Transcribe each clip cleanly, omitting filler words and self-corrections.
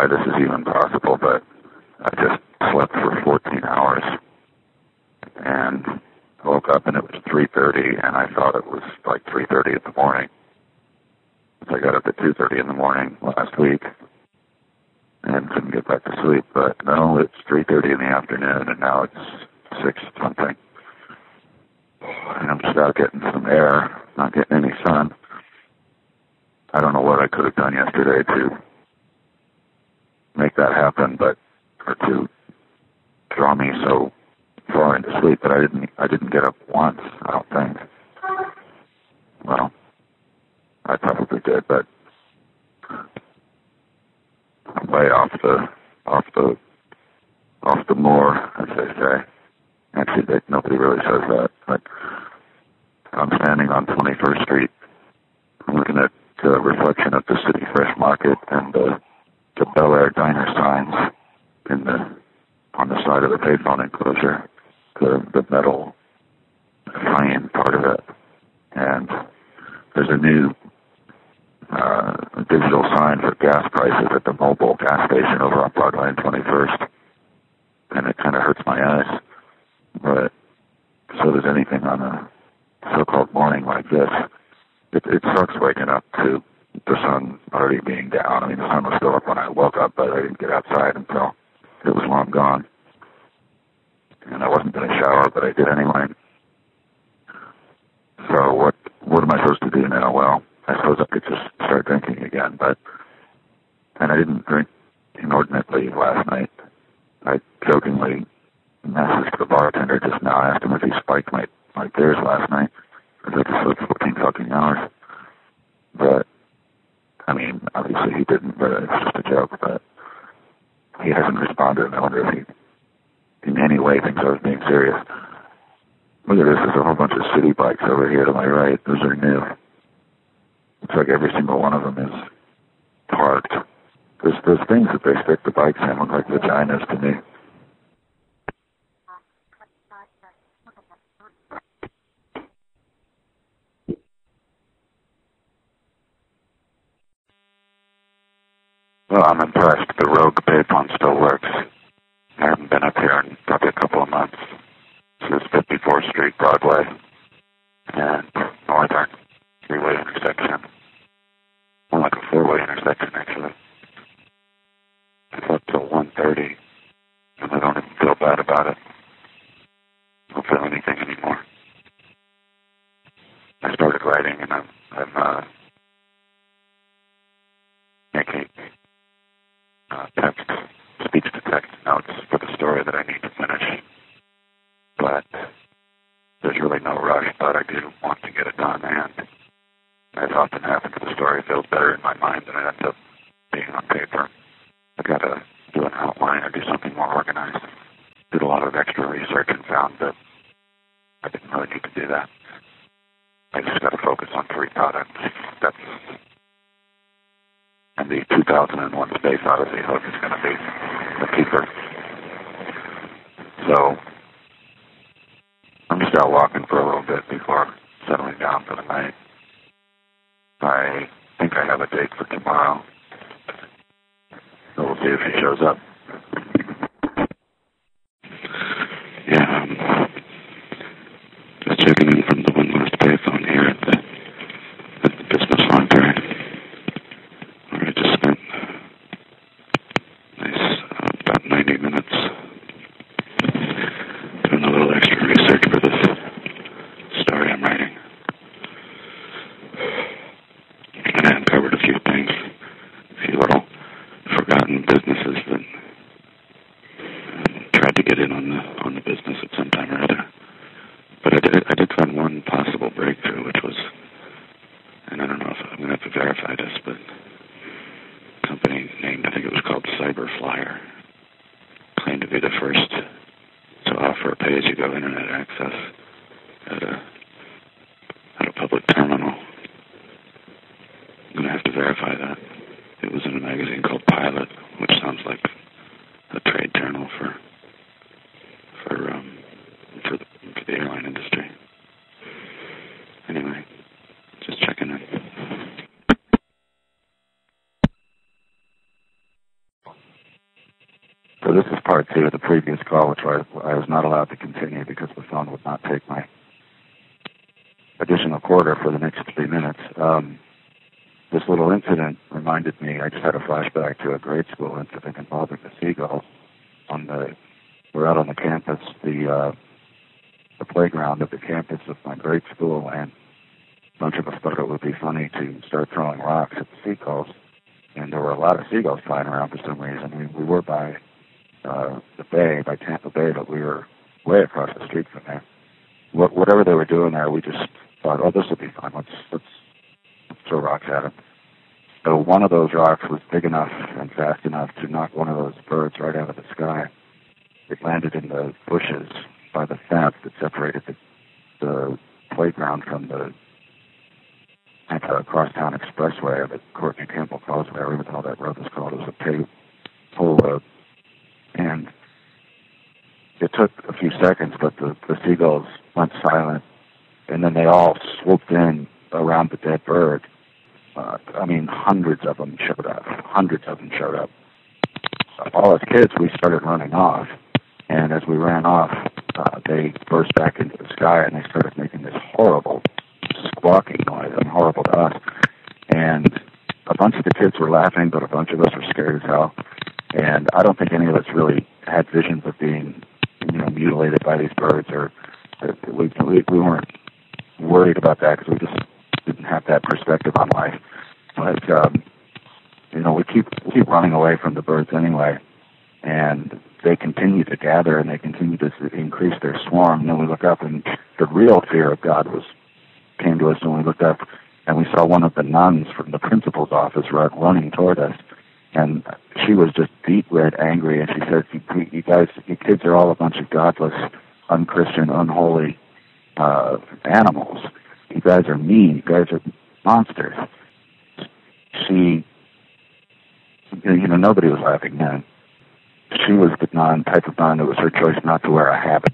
why this is even possible, but I just slept for 14 hours and woke up and it was 3:30, and I thought it was like 3:30 in the morning. So I got up at 2:30 in the morning last week and couldn't get back to sleep. But no, it's 3:30 in the afternoon, and now it's 6 something. And I'm just out getting some air, not getting any sun. I don't know what I could have done yesterday to make that happen, or to draw me so far into sleep, but I didn't get up once, I don't think. Well, I probably did, but I'm way off the moor, as they say. Actually, nobody really says that, but I'm standing on 21st Street. I'm looking at the reflection of the City Fresh Market and the Bel Air Diner signs on the side of the payphone enclosure, the metal frame part of it. And there's a new digital sign for gas prices at the mobile gas station over on Broadway and 21st. And it kind of hurts my eyes. But so does anything on a so-called morning like this. It sucks waking up to the sun already being down. I mean, the sun was still up when I woke up, but I didn't get outside until it was long gone. And I wasn't going to shower, but I did anyway. So what am I supposed to do now? Well, I suppose I could just start drinking again, and I didn't drink inordinately last night. I jokingly messaged the bartender just now, asked him if he spiked my beers last night, because I just slept 14 fucking hours. But, I mean, obviously he didn't, but it's just a joke, but he hasn't responded, and I wonder if he in any way thinks I was being serious. Look at this, there's a whole bunch of city bikes over here to my right. Those are new. It's like every single one of them is parked. Those things that they stick the bikes in look like vaginas to me. Well, I'm impressed. The Rogue payphone still works. I haven't been up here in probably a couple of months. This is 54th Street, Broadway, and Northern three-way intersection. More like a four-way intersection, actually. It's up till 1:30, and I don't even feel bad about it. I don't feel anything anymore. I started writing, and I'm making speech-to-text notes for the story that I need to finish. But there's really no rush, but I do want to get it done, and as often happens, the story feels better in my mind than it ends up being on paper. I've got to do an outline or do something more organized. Did a lot of extra research and found that I didn't really need to do that. I just got to focus on 3 products. And the 2001 Space Odyssey hook is going to be the keeper. So I'm just out walking for a little bit before settling down for the night. I think I have a date for tomorrow. So we'll see if he shows up. Yeah, just checking in from the One Last payphone here at the business library. Where I just spent about 90 minutes doing a little extra research for this story I'm writing. And I uncovered a few things, a few little forgotten businesses that tried to get in on the business at some time or other. But I did find one possible breakthrough, which was, and I don't know if I'm going to have to verify this, but a company named, I think it was called Cyberflyer, claimed to be the first to offer pay-as-you-go internet access at a public terminal. I'm going to have to verify that. It was in a magazine called Pilot, which sounds like a trade journal for the airline industry. Anyway, just checking in. this is part two of the previous call, which I was not allowed to continue because the phone would not take my additional quarter for the next 3 minutes. This little incident reminded me, I just had a flashback to a grade school incident involving the seagulls. We're out on the campus, the playground of the campus of my grade school, and a bunch of us thought it would be funny to start throwing rocks at the seagulls. And there were a lot of seagulls flying around for some reason. We were by the bay, by Tampa Bay, but we were way across the street from there. Whatever they were doing there, we just thought, oh, this will be fun. Let's throw rocks at them. So one of those rocks was big enough and fast enough to knock one of those birds right out of the sky. It landed in the bushes by the fence that separated the playground from the crosstown expressway, the Courtney Campbell Causeway, or whatever that road was called. It was a paved toll road. And it took a few seconds, but the seagulls went silent, and then they all swooped in around the dead bird. Hundreds of them showed up. All as kids, we started running off, and as we ran off, they burst back into the sky, and they started making this horrible squawking noise, horrible to us. And a bunch of the kids were laughing, but a bunch of us were scared as hell. And I don't think any of us really had visions of being, mutilated by these birds, or we weren't worried about that because we just didn't have that perspective on life. But we keep running away from the birds anyway, and they continue to gather and they continue to increase their swarm. And then we look up, and the real fear of God came to us when we looked up, and we saw one of the nuns from the principal's office running toward us. And she was just deep red angry, and she said, you guys, you kids are all a bunch of godless, unchristian, unholy animals. You guys are mean. You guys are monsters. She, nobody was laughing then. She was the type of nun. It was her choice not to wear a habit.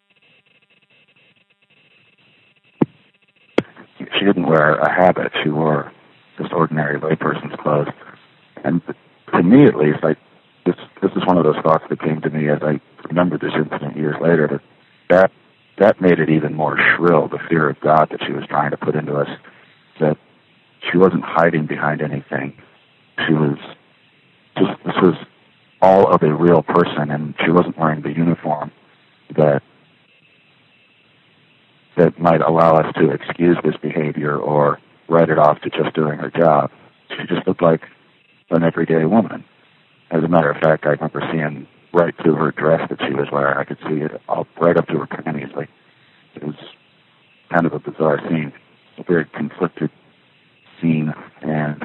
She didn't wear a habit. She wore just ordinary layperson's clothes. And to me, at least, this is one of those thoughts that came to me as I remembered this incident years later, that made it even more shrill, the fear of God that she was trying to put into us, that she wasn't hiding behind anything. This was all of a real person, and she wasn't wearing the uniform that might allow us to excuse this behavior or write it off to just doing her job. She just looked like an everyday woman. As a matter of fact, I remember seeing right through her dress that she was wearing. I could see it all right up to her panties. It was kind of a bizarre scene, a very conflicted scene, and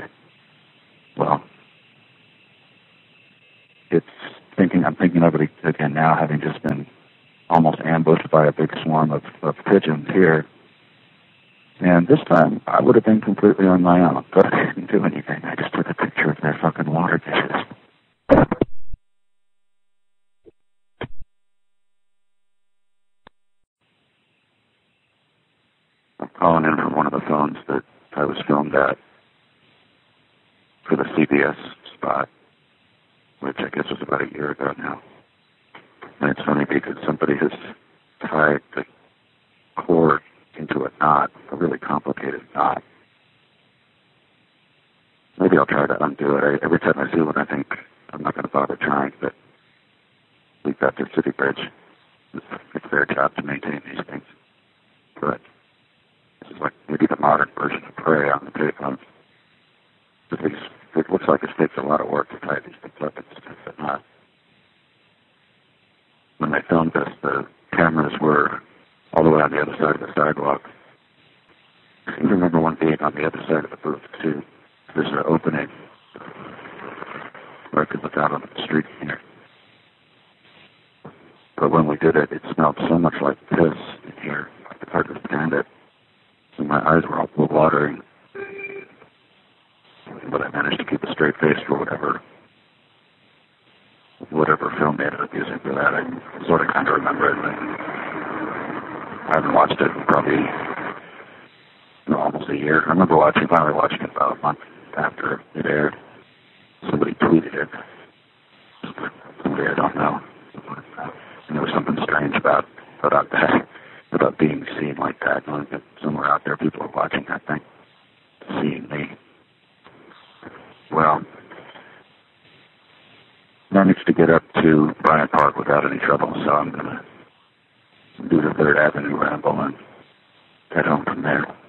I'm thinking of it again now, having just been almost ambushed by a big swarm of pigeons here. And this time, I would have been completely on my own, but I didn't do anything. I just took a picture of their fucking water dishes. I'm calling in from one of the phones that I was filmed at for the CBS spot, which I guess was about a year ago now. And it's funny because somebody has tied the cord into a knot, a really complicated knot. Maybe I'll try to undo it. Every time I see one, I think I'm not going to bother trying, but we've got the city bridge. It's their job to maintain these things. But this is like maybe the modern version of prey on the payphones. It looks like it takes a lot of work to tie these things up. It's not. When they filmed us, the cameras were all the way on the other side of the sidewalk. I remember one being on the other side of the booth, too. There's an opening where I could look out on the street here. But when we did it, it smelled so much like piss in here, I could hardly stand it. And my eyes were all watering. But I managed to keep a straight face for whatever film they ended up using for that. I sort of kind of remember it, but I haven't watched it in probably almost a year. I remember finally watching it about a month after it aired. Somebody tweeted it. Somebody I don't know. strange about that, about being seen like that. Knowing that somewhere out there people are watching that thing, seeing me. Well, managed to get up to Bryant Park without any trouble, so I'm going to do the 3rd Avenue ramble and head home from there.